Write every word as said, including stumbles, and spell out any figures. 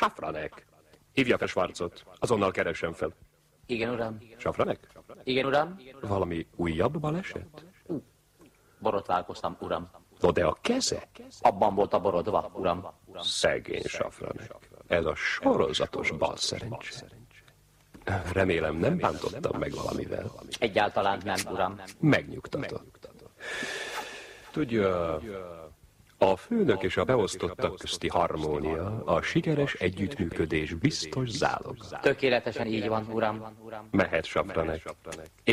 Safranek. Hívja fel Schwarzot. Azonnal keressen fel. Igen, uram. Safranek? Igen, uram. Valami újabb baleset? Borotválkoztam, uram. No, de a keze? Abban volt a borodva, uram. Szegény Safranek. Ez a sorozatos balszerencse. Remélem nem bántottam meg valamivel. Egyáltalán nem, uram. Megnyugtatott. Tudja, a főnök és a beosztottak közti harmónia, a sikeres együttműködés biztos zálog. Tökéletesen így van, uram. Mehet Safranek.